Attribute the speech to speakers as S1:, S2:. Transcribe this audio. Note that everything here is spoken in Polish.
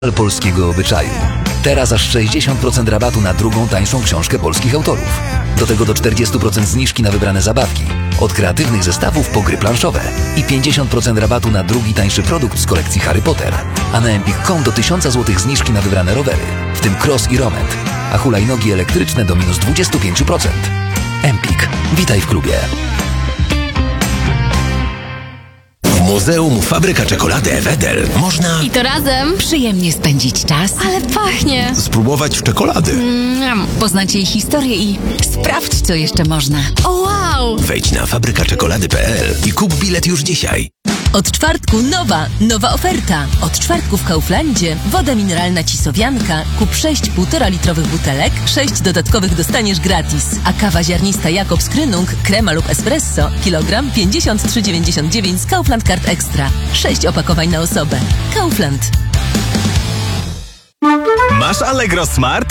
S1: polskiego obyczaju. Teraz aż 60% rabatu na drugą, tańszą książkę polskich autorów. Do tego do 40% zniżki na wybrane zabawki. Od kreatywnych zestawów po gry planszowe. I 50% rabatu na drugi, tańszy produkt z kolekcji Harry Potter. A na empik.com do 1000 zł zniżki na wybrane rowery, w tym cross i romet. A hulajnogi elektryczne do minus 25%. Empik. Witaj w klubie.
S2: W Muzeum Fabryka Czekolady Wedel można...
S3: I to razem
S4: Przyjemnie spędzić czas.
S3: ale pachnie.
S2: spróbować czekolady.
S4: Poznać jej historię i sprawdź, co jeszcze można.
S3: O wow!
S2: Wejdź na fabrykaczekolady.pl i kup bilet już dzisiaj.
S5: Od czwartku nowa oferta. Od czwartku w Kauflandzie woda mineralna Cisowianka. Kup 6 1,5 litrowych butelek, 6 dodatkowych dostaniesz gratis. A kawa ziarnista Jakobs Krynung, krema lub espresso, kilogram 53,99 z Kaufland Card Extra. 6 opakowań na osobę. Kaufland.
S6: Masz Allegro Smart?